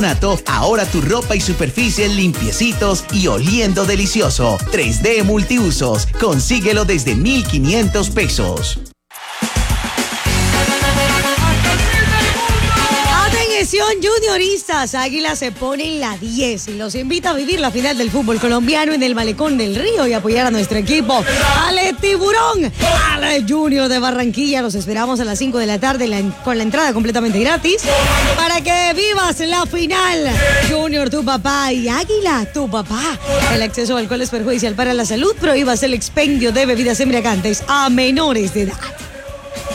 Ahora tu ropa y superficies limpiecitos y oliendo delicioso. 3D Multiusos. Consíguelo desde 1,500 pesos. Atención junioristas, Águila se pone en la 10 y los invita a vivir la final del fútbol colombiano en el Malecón del Río y apoyar a nuestro equipo. ¡Ale Tiburón! ¡Ale Junior de Barranquilla! Los esperamos a las 5 de la tarde con la entrada completamente gratis para que vivas la final. Junior, tu papá, y Águila, tu papá. El exceso de alcohol es perjudicial para la salud. Prohíbas el expendio de bebidas embriagantes a menores de edad.